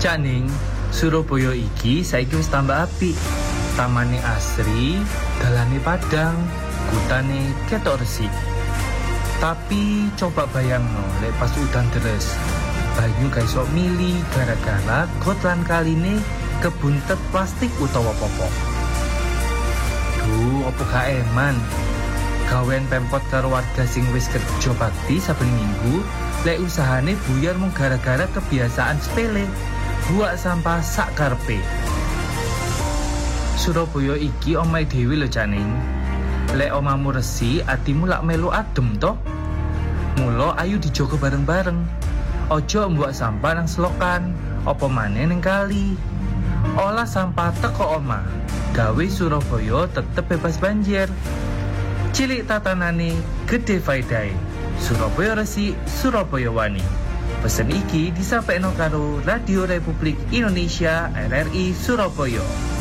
Cak Ning, Surabaya iki saiki wis tambah apik. Tamane asri, dalane padang, kutane ketok resik. Tapi coba bayangno lek pas udan deres, banyu gak iso mili gara-gara got lan kaline kebuntet plastik utawa popok. Duh, opo gak eman? Gawen Pemkot karo warga sing wis kerja bakti saben minggu, lek usahane buyar mung gara-gara kebiasaan sepele, buak sampah sak karepe. Surabaya iki omahe dhewe lho Cak Ning. Lek omamu resi, atimu lak melu adem toh. Mula ayo dijogo bareng-bareng. Ojo mbuak sampah nang selokan, apa maneh ning kali. Olah sampah teko omah, gawe Surabaya tetep bebas banjir. Cilik tatanane, gede faedahe. Surabaya resik, Surabaya wani. Pesen iki disampaikan karo Radio Republik Indonesia RRI Surabaya.